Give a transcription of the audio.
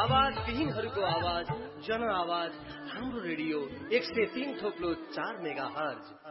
आवाज विहीनहरूको आवाज, जन आवाज, हाम्रो रेडियो 103.4 मेगाहर्ज।